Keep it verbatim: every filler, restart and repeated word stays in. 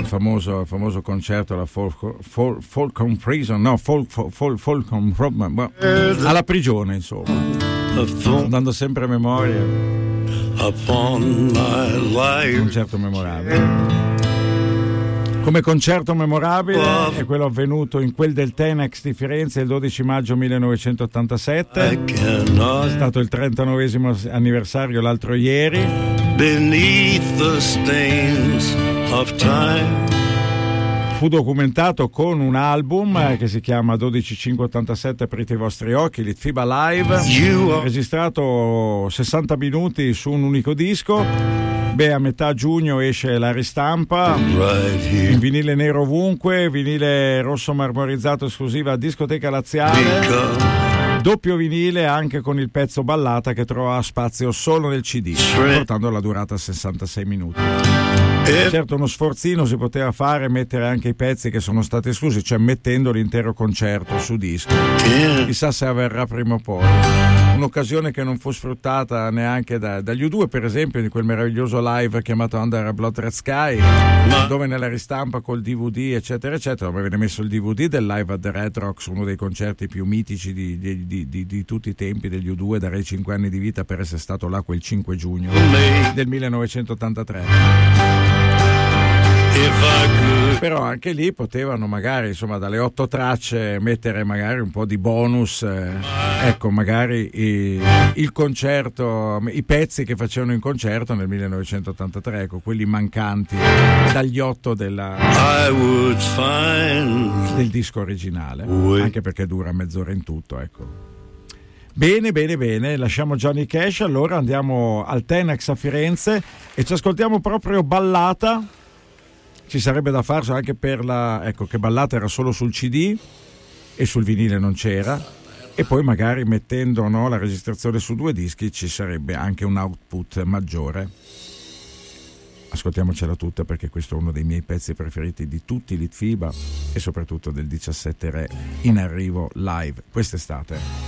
famoso, il famoso concerto alla Folk, Folk, Folsom Prison, no, Folk, Folk, Folsom, alla prigione, insomma. Sto andando sempre a memoria. Un concerto memorabile. Come concerto memorabile è quello avvenuto in quel del Tenex di Firenze il dodici maggio millenovecentottantasette. È stato il trentanovesimo anniversario l'altro ieri. Beneath the stains of time. Fu documentato con un album che si chiama dodici cinque ottantasette Aprite i vostri occhi, Litfiba Live, registrato sessanta minuti su un unico disco. Beh, a metà giugno esce la ristampa in vinile nero ovunque, vinile rosso marmorizzato esclusiva a Discoteca Laziale, doppio vinile anche con il pezzo ballata che trova spazio solo nel C D, portando la durata a sessantasei minuti. Certo, uno sforzino si poteva fare, mettere anche i pezzi che sono stati esclusi, cioè mettendo l'intero concerto su disco. Chissà se avverrà prima o poi. Un'occasione che non fu sfruttata neanche da, dagli U due, per esempio, di quel meraviglioso live chiamato Under a Blood Red Sky, dove nella ristampa col D V D eccetera eccetera avevano messo il D V D del live at the Red Rocks, uno dei concerti più mitici di, di, di, di, di tutti i tempi degli U due, darei cinque anni di vita per essere stato là quel cinque giugno del millenovecentottantatré. Però anche lì potevano magari, insomma, dalle otto tracce mettere magari un po' di bonus, eh, ecco, magari i, il concerto, i pezzi che facevano in concerto nel millenovecentottantatré, ecco, quelli mancanti dagli otto della, del disco originale, anche perché dura mezz'ora in tutto, ecco. Bene, bene, bene, lasciamo Johnny Cash, allora andiamo al Tenex a Firenze e ci ascoltiamo proprio Ballata. Ci sarebbe da farsi anche per la, ecco, che Ballata era solo sul C D e sul vinile non c'era, e poi magari mettendo, no, la registrazione su due dischi ci sarebbe anche un output maggiore. Ascoltiamocela tutta perché questo è uno dei miei pezzi preferiti di tutti Litfiba e soprattutto del diciassette Re in arrivo live quest'estate.